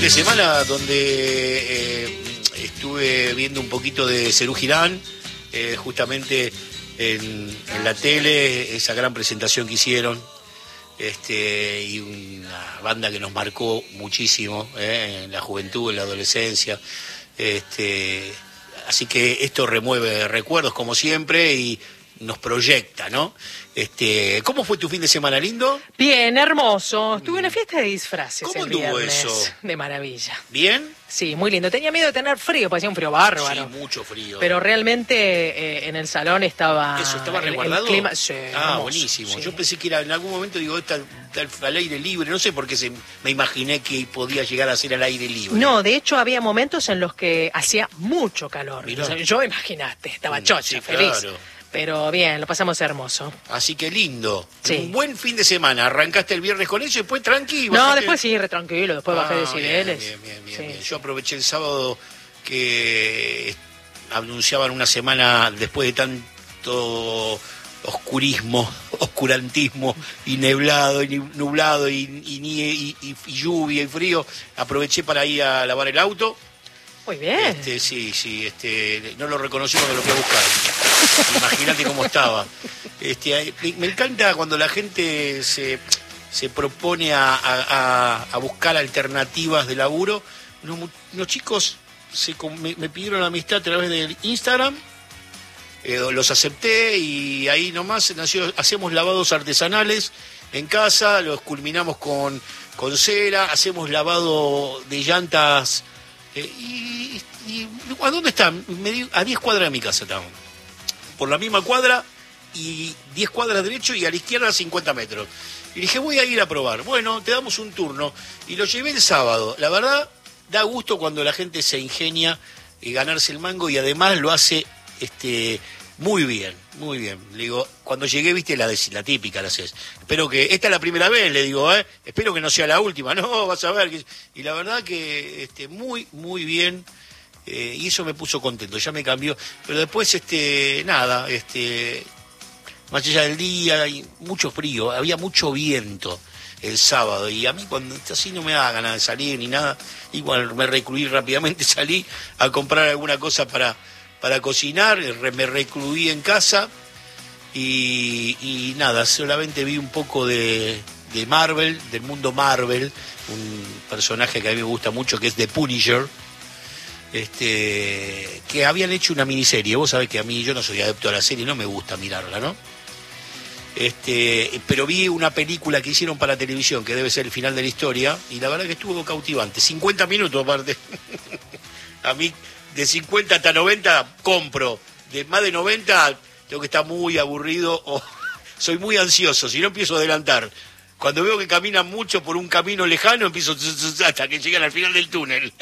de semana donde estuve viendo un poquito de Serú Girán, justamente en la tele, esa gran presentación que hicieron, y una banda que nos marcó muchísimo en la juventud, en la adolescencia. Así que esto remueve recuerdos como siempre y nos proyecta, ¿no? ¿Cómo fue tu fin de semana, lindo? Bien, hermoso. Estuve en una fiesta de disfraces. ¿Cómo el anduvo viernes. eso? De maravilla. ¿Bien? Sí, muy lindo. Tenía miedo de tener frío, parecía un frío bárbaro. Sí, mucho frío. Pero realmente en el salón estaba... ¿Eso estaba el resguardado? clima, sí, Ah, hermoso, buenísimo. sí. Yo pensé que era en algún momento, digo, está al aire libre, no sé por qué me imaginé que podía llegar a ser al aire libre. No, de hecho había momentos en los que hacía mucho calor. Mirá. O sea, yo imaginaste, estaba chocha, sí, feliz. claro. Pero bien, lo pasamos hermoso. Así que lindo. Sí. Un buen fin de semana. Arrancaste el viernes con eso y después tranquilo. No, después sí, re tranquilo, después bajé decibeles. Bien. Sí. Yo aproveché el sábado que anunciaban una semana después de tanto oscurantismo y nublado y lluvia y frío. Aproveché para ir a lavar el auto. Muy bien. Sí, no lo reconocí cuando lo fui a buscar. Imagínate cómo estaba. Me encanta cuando la gente se propone a buscar alternativas de laburo. Los chicos me pidieron la amistad a través del Instagram, los acepté y ahí nomás hacemos lavados artesanales en casa, los culminamos con cera, hacemos lavado de llantas. ¿A dónde están? A 10 cuadras de mi casa estaban. Por la misma cuadra y 10 cuadras derecho y a la izquierda 50 metros. Y dije, voy a ir a probar. Bueno, te damos un turno. Y lo llevé el sábado. La verdad, da gusto cuando la gente se ingenia ganarse el mango y además lo hace muy bien. Le digo, cuando llegué, viste, la típica la haces. Espero que, esta es la primera vez, le digo, espero que no sea la última. No, vas a ver. Y la verdad que muy bien. Y eso me puso contento, ya me cambió. Pero después, más allá del día, y mucho frío, había mucho viento el sábado. Y a mí cuando así no me da ganas de salir ni nada. Igual me recluí rápidamente, salí a comprar alguna cosa para cocinar, me recluí en casa y nada, solamente vi un poco de Marvel, del mundo Marvel, un personaje que a mí me gusta mucho que es The Punisher, que habían hecho una miniserie. Vos sabés que a mí, yo no soy adepto a la serie, no me gusta mirarla, ¿no? Pero vi una película que hicieron para televisión, que debe ser el final de la historia, y la verdad que estuvo cautivante, 50 minutos aparte. A mí de 50 hasta 90 compro, de más de 90 tengo que estar muy aburrido o soy muy ansioso, si no empiezo a adelantar. Cuando veo que caminan mucho por un camino lejano, empiezo hasta que llegan al final del túnel.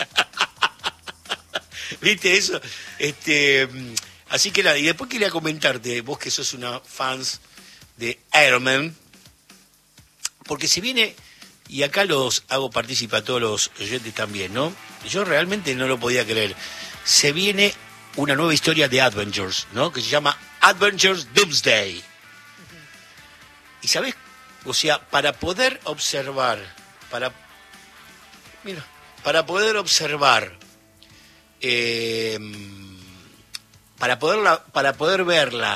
¿Viste eso? Así que nada, y después quería comentarte, vos que sos una fans de Iron Man, porque se viene, y acá los hago partícipe a todos los oyentes también, ¿no? Yo realmente no lo podía creer. Se viene una nueva historia de Avengers, ¿no? Que se llama Avengers Doomsday. Y ¿sabés? O sea, para poder observar, para poder verla